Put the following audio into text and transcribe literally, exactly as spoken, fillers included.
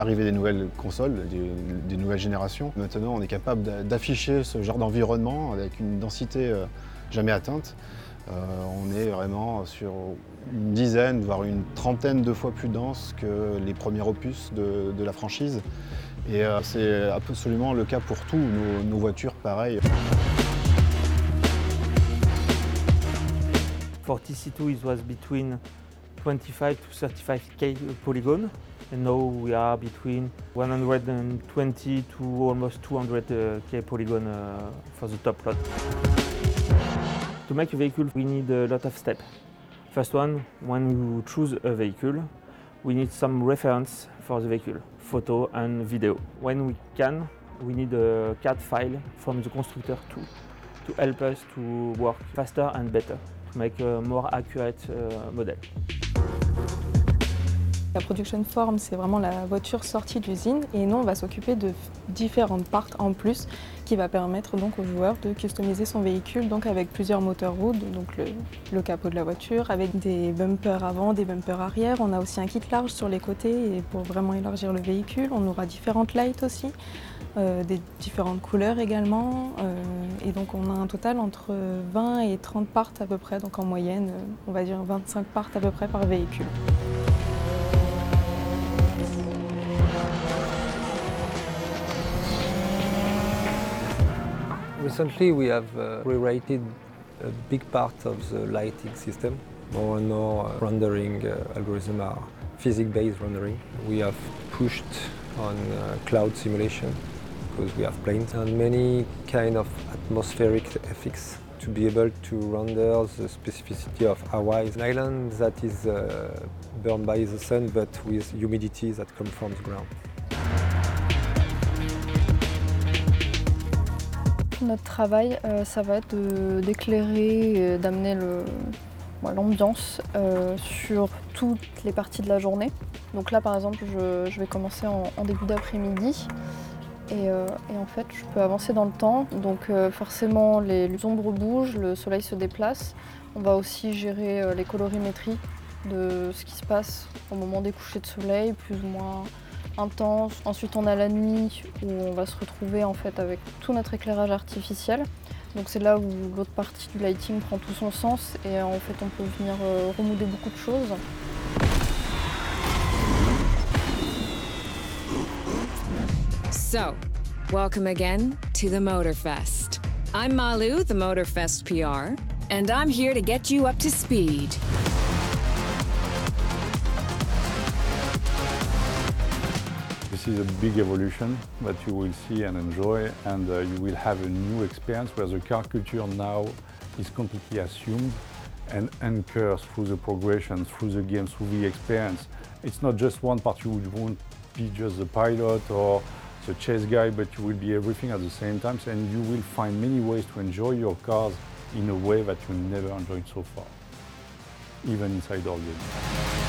Arrivée des nouvelles consoles, des, des nouvelles générations, maintenant on est capable d'afficher ce genre d'environnement avec une densité euh, jamais atteinte. Euh, on est vraiment sur une dizaine, voire une trentaine de fois plus dense que les premiers opus de, de la franchise. Et euh, c'est absolument le cas pour tous nos, nos voitures, pareil. For T C two, it was between twenty-five to thirty-five K polygon, and now we are between one hundred twenty to almost two hundred K polygon uh, for the top lot. To make a vehicle, we need a lot of steps. First one, when you choose a vehicle, we need some reference for the vehicle, photo and video. When we can, we need a C A D file from the constructor too, to help us to work faster and better, to make a more accurate uh, model. La production form, c'est vraiment la voiture sortie d'usine et nous on va s'occuper de différentes parts en plus qui va permettre donc au joueur de customiser son véhicule donc avec plusieurs moteurs Wood, donc le, le capot de la voiture, avec des bumpers avant, des bumpers arrière. On a aussi un kit large sur les côtés et pour vraiment élargir le véhicule. On aura différentes lights aussi, euh, des différentes couleurs également euh, et donc on a un total entre vingt et trente parts à peu près, donc en moyenne on va dire vingt-cinq parts à peu près par véhicule. Recently we have uh, rewritten a big part of the lighting system. More and more uh, rendering uh, algorithms are physics-based rendering. We have pushed on uh, cloud simulation because we have planes and many kind of atmospheric effects to be able to render the specificity of Hawaii, an island that is uh, burned by the sun but with humidity that comes from the ground. Notre travail, euh, ça va être d'éclairer, d'amener l'ambiance euh, sur toutes les parties de la journée. Donc là par exemple je, je vais commencer en, en début d'après-midi et, euh, et en fait je peux avancer dans le temps. Donc euh, forcément les, les ombres bougent, le soleil se déplace. On va aussi gérer euh, les colorimétries de ce qui se passe au moment des couchers de soleil, plus ou moins intense. Ensuite on a la nuit où on va se retrouver en fait avec tout notre éclairage artificiel. Donc c'est là où l'autre partie du lighting prend tout son sens et en fait on peut venir euh, remouder beaucoup de choses. So, welcome again to the Motorfest. I'm Malu, the Motorfest P R, and I'm here to get you up to speed. This is a big evolution that you will see and enjoy, and uh, you will have a new experience where the car culture now is completely assumed and anchors through the progression, through the game, through the experience. It's not just one part. You won't be just the pilot or the chase guy, but you will be everything at the same time, and you will find many ways to enjoy your cars in a way that you never enjoyed so far, even inside our game.